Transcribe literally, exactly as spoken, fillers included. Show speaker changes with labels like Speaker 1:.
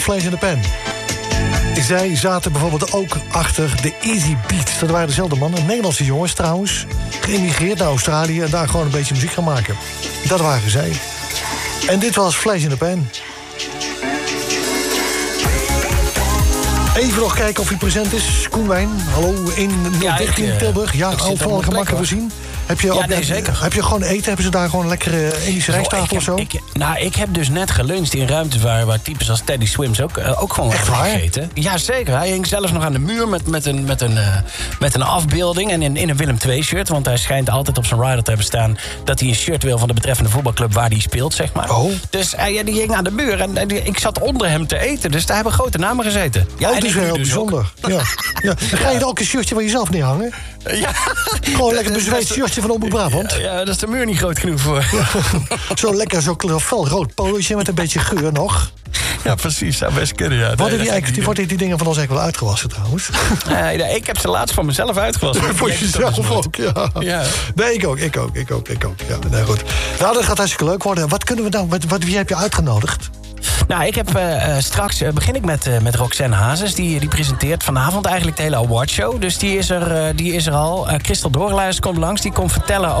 Speaker 1: Flash in the Pan. Zij zaten bijvoorbeeld ook achter de Easy Beats. Dat waren dezelfde mannen, Nederlandse jongens trouwens. Geëmigreerd naar Australië en daar gewoon een beetje muziek gaan maken. Dat waren zij. En dit was Flash in the Pan. Even nog kijken of hij present is. Koenwijn, hallo, in nul dertien
Speaker 2: ja,
Speaker 1: Tilburg. Ja, alvallige gemakken voorzien. Heb je,
Speaker 2: ja,
Speaker 1: ook,
Speaker 2: nee, zeker.
Speaker 1: heb je gewoon eten? Hebben ze daar gewoon een lekkere Indische rijsttafel of zo?
Speaker 2: Ik, nou, ik heb dus net geluncht in ruimtes waar, waar types als Teddy Swims ook, uh, ook gewoon
Speaker 1: echt waar
Speaker 2: gegeten. Ja, zeker. Hij hing zelfs nog aan de muur met, met, een, met, een, uh, met een afbeelding en in, in een Willem twee shirt. Want hij schijnt altijd op zijn rider te hebben staan dat hij een shirt wil van de betreffende voetbalclub waar hij speelt, zeg maar.
Speaker 1: Oh.
Speaker 2: Dus uh, ja, die hing aan de muur en uh, ik zat onder hem te eten. Dus daar hebben grote namen gezeten. Ja,
Speaker 1: oh, dat is heel dus bijzonder. Ja. Ja. Dan ga je er ook een shirtje van jezelf neerhangen.
Speaker 2: Ja.
Speaker 1: Gewoon lekker bezweet shirtje van Omroep Brabant.
Speaker 2: Ja, ja, dat is de muur niet groot genoeg voor. Ja.
Speaker 1: Zo lekker, zo fel rood polootje met een beetje geur nog.
Speaker 2: Ja, precies. Zou best kunnen, ja.
Speaker 1: Worden die, die, die, die, die dingen van ons eigenlijk wel uitgewassen trouwens?
Speaker 2: Nee, nee, ik heb ze laatst van mezelf uitgewassen.
Speaker 1: Voor jezelf ook, ja. ja. Nee, ik ook, ik ook, ik ook, ik ook. Ja, nee, goed. Nou, dat gaat hartstikke leuk worden. Wat kunnen we nou, wat, wat, wie heb je uitgenodigd?
Speaker 2: Nou, ik heb uh, straks uh, begin ik met, uh, met Roxanne Hazes. Die, die presenteert vanavond eigenlijk de hele awardshow. Dus die is er, uh, die is er al. Uh, Christel Doorluis komt langs. Die komt vertellen